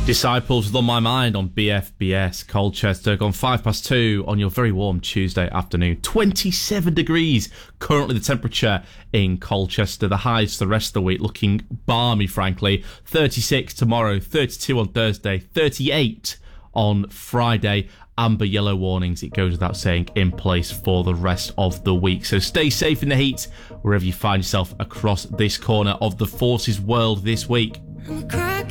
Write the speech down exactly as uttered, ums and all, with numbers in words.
Disciples with On My Mind on B F B S Colchester, gone five past two on your very warm Tuesday afternoon. twenty-seven degrees currently the temperature in Colchester. The highs for the rest of the week looking balmy, frankly. thirty-six tomorrow, thirty-two on Thursday, thirty-eight on Friday. Amber yellow warnings, it goes without saying, in place for the rest of the week. So stay safe in the heat wherever you find yourself across this corner of the Forces world this week. I'm a crack